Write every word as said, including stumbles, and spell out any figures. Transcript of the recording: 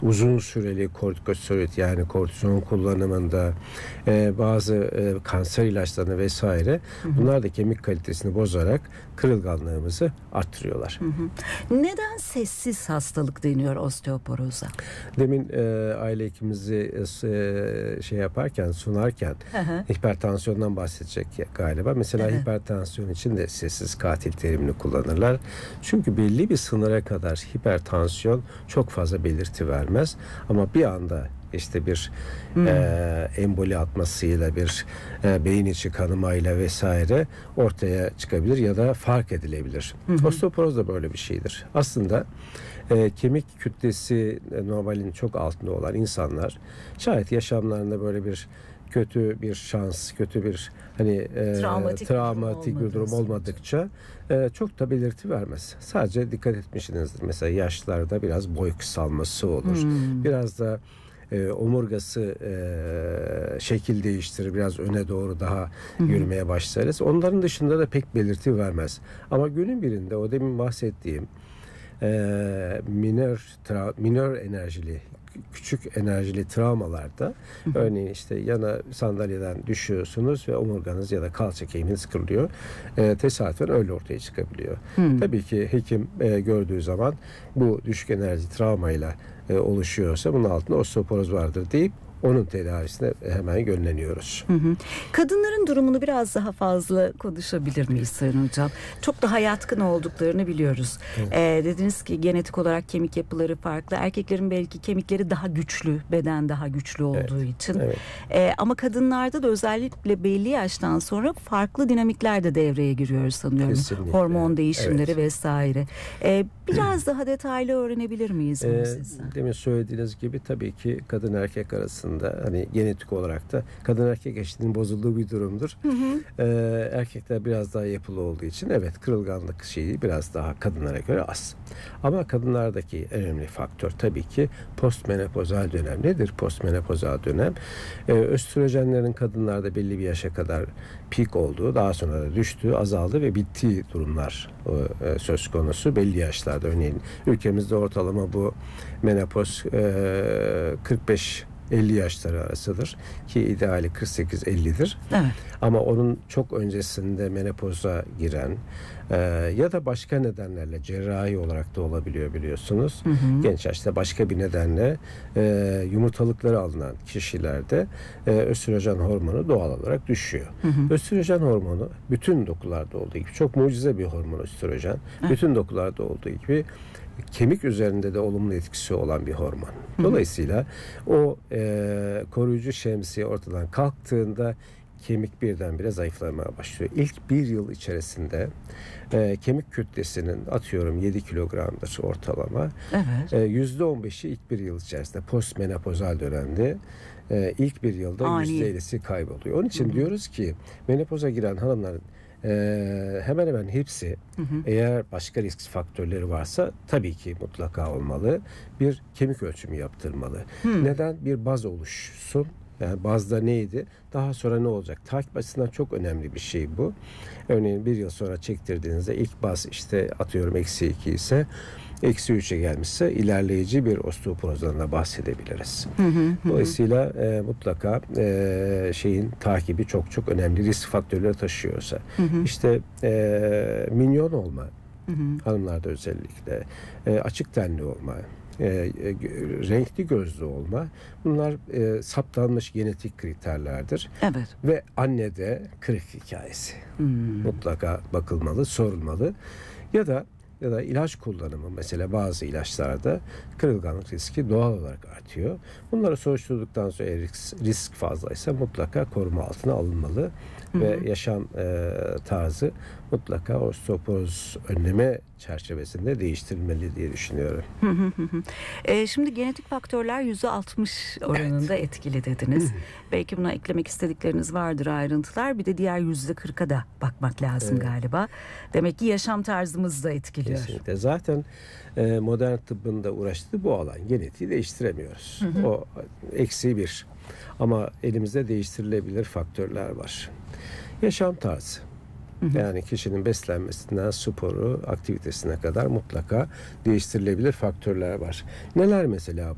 uzun süreli kortikosteroid yani kortizon kullanımında, e, bazı e, kanser ilaçlarını vesaire, hı hı. bunlar da kemik kalitesini bozarak kırılganlığımızı arttırıyorlar. Hı hı. Neden sessiz hastalık deniyor osteoporoza? Demin e, aile hekimimizi e, şey yaparken, sunarken hı hı. hipertansiyondan bahsedecek galiba. Mesela evet. hipertansiyon için de sessiz katil terimini kullanırlar. Çünkü belli bir sınıra kadar hipertansiyon çok fazla belirti vermez. Ama bir anda işte bir hmm. e, emboli atmasıyla, bir e, beyin içi kanamayla vesaire ortaya çıkabilir ya da fark edilebilir. Hmm. Osteoporoz da böyle bir şeydir. Aslında e, kemik kütlesi e, normalin çok altında olan insanlar şayet yaşamlarında böyle bir kötü bir şans, kötü bir hani e, travmatik, travmatik bir durum olmadıkça e, çok da belirti vermez. Sadece dikkat etmişsinizdir. Mesela yaşlarda biraz boy kısalması olur. Hmm. Biraz da e, omurgası e, şekil değiştirir. Biraz öne doğru daha hmm. yürümeye başlarız. Onların dışında da pek belirti vermez. Ama günün birinde o demin bahsettiğim e, minör, tra, minör enerjili küçük enerjili travmalarda hı hı. örneğin işte yana sandalyeden düşüyorsunuz ve omurganız ya da kalça kemiğiniz kırılıyor. E, tesadüfen öyle ortaya çıkabiliyor. Hı. Tabii ki hekim e, gördüğü zaman bu düşük enerji travmayla e, oluşuyorsa bunun altında osteoporoz vardır deyip onun tedavisine hemen yönleniyoruz. Hı hı. Kadınların durumunu biraz daha fazla konuşabilir miyiz Sayın Hocam? Çok daha yatkın olduklarını biliyoruz. Evet. Ee, dediniz ki genetik olarak kemik yapıları farklı. Erkeklerin belki kemikleri daha güçlü, beden daha güçlü olduğu evet. için. Evet. Ee, ama kadınlarda da özellikle belli yaştan sonra farklı dinamikler de devreye giriyor sanıyorum. Kesinlikle. Hormon değişimleri evet. vesaire. Ee, biraz daha detaylı öğrenebilir miyiz bunu ee, sizden? Demin söylediğiniz gibi tabii ki kadın erkek arasında hani genetik olarak da kadın erkek eşitliğinin bozulduğu bir durumdur. Hı hı. Ee, erkekler biraz daha yapılı olduğu için evet kırılganlık şeyi biraz daha kadınlara göre az. Ama kadınlardaki en önemli faktör tabii ki postmenopozal dönem. Nedir postmenopozal dönem? Ee, östrojenlerin kadınlarda belli bir yaşa kadar pik olduğu, daha sonra da düştüğü, azaldığı ve bittiği durumlar e, söz konusu belli yaşlarda. Örneğin ülkemizde ortalama bu menopoz e, kırk beş elli yaşları arasıdır ki ideali kırk sekiz ellidir. Evet. Ama onun çok öncesinde menopoza giren e, ya da başka nedenlerle cerrahi olarak da olabiliyor biliyorsunuz. Hı hı. Genç yaşta başka bir nedenle e, yumurtalıkları alınan kişilerde e, östrojen hormonu doğal olarak düşüyor. Hı hı. Östrojen hormonu bütün dokularda olduğu gibi çok mucize bir hormon östrojen. Evet. Bütün dokularda olduğu gibi kemik üzerinde de olumlu etkisi olan bir hormon. Dolayısıyla o e, koruyucu şemsiye ortadan kalktığında kemik birdenbire zayıflamaya başlıyor. İlk bir yıl içerisinde e, kemik kütlesinin atıyorum yedi kilogramdır ortalama. Evet. E, yüzde on beşi ilk bir yıl içerisinde postmenopozal dönemde e, ilk bir yılda yüzde ellisi kayboluyor. Onun için Hı-hı. diyoruz ki menopoza giren hanımların Ee, hemen hemen hepsi hı hı. eğer başka risk faktörleri varsa tabii ki mutlaka olmalı. Bir kemik ölçümü yaptırmalı. Hı. Neden? Bir baz oluşsun. Yani bazda neydi? Daha sonra ne olacak? Takip açısından çok önemli bir şey bu. Örneğin bir yıl sonra çektirdiğinizde ilk baz işte atıyorum eksi iki ise eksi üçe gelmişse ilerleyici bir osteoporozdan da bahsedebiliriz. Hı hı hı. Dolayısıyla e, mutlaka e, şeyin takibi çok çok önemli risk faktörleri taşıyorsa. Hı hı. İşte e, minyon olma, hı hı. hanımlarda özellikle e, açık tenli olma, E, e, renkli gözlü olma bunlar e, saptanmış genetik kriterlerdir. Evet. Ve annede kırık hikayesi. Hmm. Mutlaka bakılmalı, sorulmalı. Ya da ya da ilaç kullanımı mesela bazı ilaçlarda kırılganlık riski doğal olarak artıyor. Bunları soruşturduktan sonra risk, risk fazlaysa mutlaka koruma altına alınmalı. Hı hı. Ve yaşam e, tarzı mutlaka osteoporoz önleme çerçevesinde değiştirilmeli diye düşünüyorum. Hı hı hı. E, şimdi genetik faktörler yüzde altmış oranında evet. etkili dediniz. Hı hı. Belki buna eklemek istedikleriniz vardır ayrıntılar. Bir de diğer yüzde kırka da bakmak lazım evet. galiba. Demek ki yaşam tarzımız da etkiliyor. Kesinlikle. Zaten e, modern tıbbın da uğraştığı bu alan. Genetiği değiştiremiyoruz. Hı hı. O eksi bir. Ama elimizde değiştirilebilir faktörler var. Yaşam tarzı. Hı hı. Yani kişinin beslenmesinden sporu, aktivitesine kadar mutlaka değiştirilebilir faktörler var. Neler mesela?